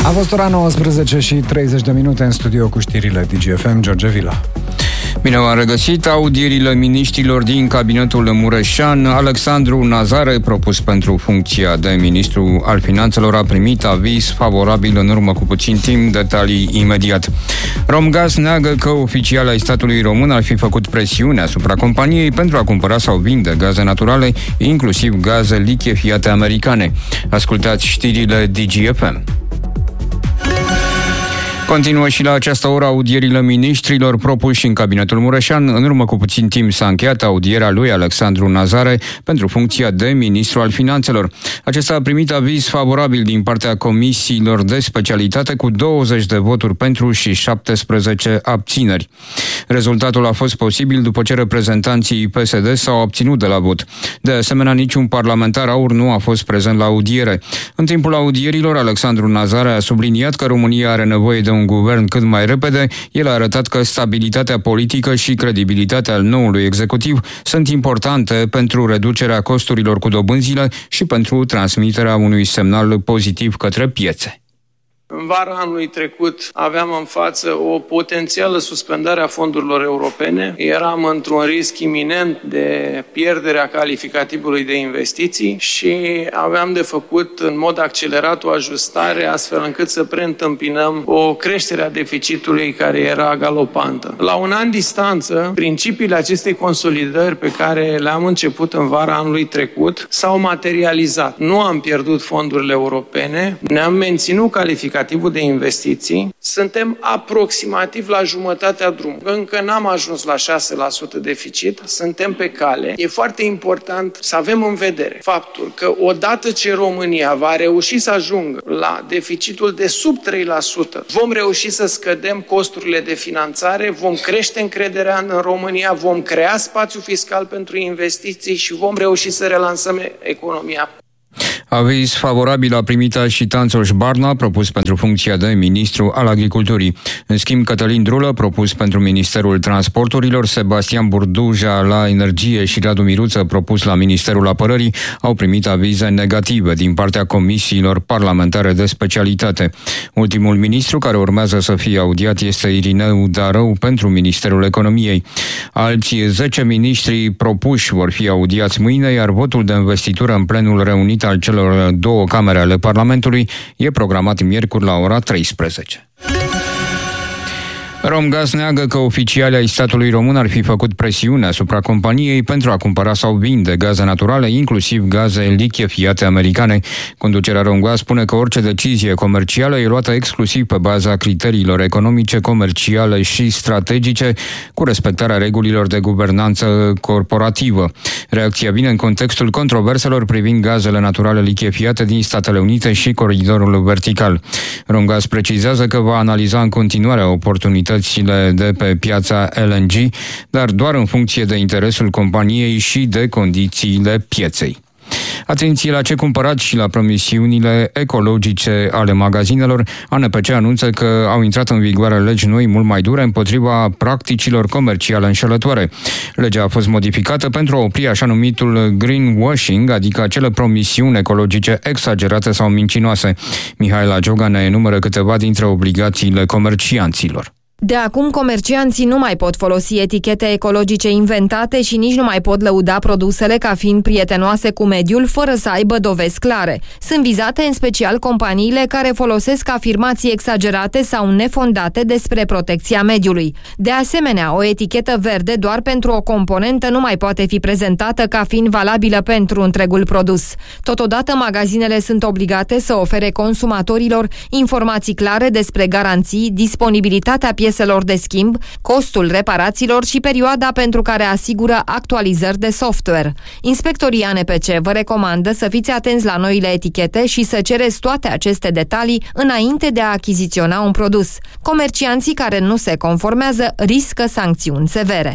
A fost ora 19 și 30 de minute în studio cu știrile DGFM, George Vila. Bine v-am regăsit. Audierile miniștrilor din cabinetul Mureșan. Alexandru Nazare, propus pentru funcția de ministru al finanțelor, a primit aviz favorabil în urmă cu puțin timp. Detalii imediat. Romgaz neagă că oficiali ai statului român ar fi făcut presiune asupra companiei pentru a cumpăra sau vinde gaze naturale, inclusiv gaze lichefiate americane. Ascultați știrile DGFM. Continuă și la această oră audierile miniștrilor propuși în cabinetul Mureșan. În urmă cu puțin timp s-a încheiat audierea lui Alexandru Nazare pentru funcția de ministru al finanțelor. Acesta a primit aviz favorabil din partea comisiilor de specialitate cu 20 de voturi pentru și 17 abțineri. Rezultatul a fost posibil după ce reprezentanții PSD s-au abținut de la vot. De asemenea, niciun parlamentar aur nu a fost prezent la audiere. În timpul audierilor, Alexandru Nazare a subliniat că România are nevoie de un guvern cât mai repede. El a arătat că stabilitatea politică și credibilitatea noului executiv sunt importante pentru reducerea costurilor cu dobânzile și pentru transmiterea unui semnal pozitiv către piețe. În vara anului trecut aveam în față o potențială suspendare a fondurilor europene. Eram într-un risc iminent de pierderea calificativului de investiții și aveam de făcut în mod accelerat o ajustare astfel încât să preîntâmpinăm o creștere a deficitului care era galopantă. La un an distanță, principiile acestei consolidări pe care le-am început în vara anului trecut s-au materializat. Nu am pierdut fondurile europene, ne-am menținut calificativul de investiții, suntem aproximativ la jumătatea drumului. Încă n-am ajuns la 6% deficit, suntem pe cale. E foarte important să avem în vedere faptul că odată ce România va reuși să ajungă la deficitul de sub 3%, vom reuși să scădem costurile de finanțare, vom crește încrederea în România, vom crea spațiu fiscal pentru investiții și vom reuși să relansăm economia. Aviz favorabil a primit și Tanțoș Barna, propus pentru funcția de ministru al agriculturii. În schimb, Cătălin Drulă, propus pentru Ministerul Transporturilor, Sebastian Burduja la energie și Radu Miruță, propus la Ministerul Apărării, au primit avize negative din partea comisiilor parlamentare de specialitate. Ultimul ministru care urmează să fie audiat este Irineu Darău pentru Ministerul Economiei. Alți 10 miniștri propuși vor fi audiați mâine, iar votul de investitură în plenul reunit al celor două camere ale Parlamentului e programat miercuri la ora 13. Romgaz neagă că oficialii ai statului român ar fi făcut presiune asupra companiei pentru a cumpăra sau vinde gaze naturale, inclusiv gaze lichefiate americane. Conducerea Romgaz spune că orice decizie comercială e luată exclusiv pe baza criteriilor economice, comerciale și strategice, cu respectarea regulilor de guvernanță corporativă. Reacția vine în contextul controverselor privind gazele naturale lichefiate din Statele Unite și coridorul vertical. Romgaz precizează că va analiza în continuare oportunitățile de pe piața LNG, dar doar în funcție de interesul companiei și de condițiile pieței. Atenție la ce cumpărați și la promisiunile ecologice ale magazinelor. ANPC anunță că au intrat în vigoare legi noi mult mai dure împotriva practicilor comerciale înșelătoare. Legea a fost modificată pentru a opri așa numitul greenwashing, adică acele promisiuni ecologice exagerate sau mincinoase. Mihaela Gioga ne enumeră câteva dintre obligațiile comercianților. De acum, comercianții nu mai pot folosi etichete ecologice inventate și nici nu mai pot lăuda produsele ca fiind prietenoase cu mediul, fără să aibă dovezi clare. Sunt vizate în special companiile care folosesc afirmații exagerate sau nefondate despre protecția mediului. De asemenea, o etichetă verde doar pentru o componentă nu mai poate fi prezentată ca fiind valabilă pentru întregul produs. Totodată, magazinele sunt obligate să ofere consumatorilor informații clare despre garanții, disponibilitatea pieselor de schimb, costul reparațiilor și perioada pentru care asigură actualizări de software. Inspectorii ANPC vă recomandă să fiți atenți la noile etichete și să cereți toate aceste detalii înainte de a achiziționa un produs. Comercianții care nu se conformează riscă sancțiuni severe.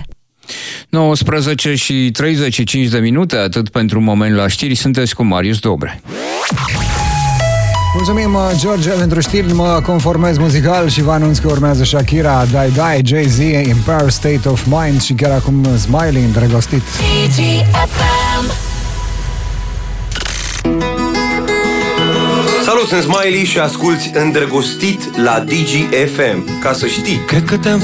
19 și 35 de minute, atât pentru moment la știri. Sunteți cu Marius Dobre. Mulțumim, George, pentru știri. Mă conformez muzical și vă anunț că urmează Shakira, Die Die, Jay-Z, Empire State of Mind și chiar acum Smiley, îndrăgostit. Salut, sunt Smiley și asculți Îndrăgostit la Digi FM. Ca să știi. Cred că te-am